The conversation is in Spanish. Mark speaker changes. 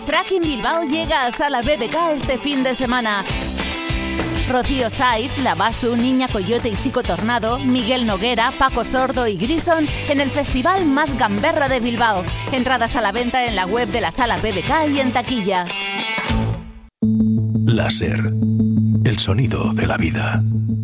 Speaker 1: Tracking Bilbao llega a Sala BBK este fin de semana. Rocío Saiz, La Basu, Niña Coyote y Chico Tornado, Miguel Noguera, Paco Sordo y Grison en el festival más gamberra de Bilbao. Entradas a la venta en la web de la Sala BBK y en taquilla.
Speaker 2: Láser, el sonido de la vida.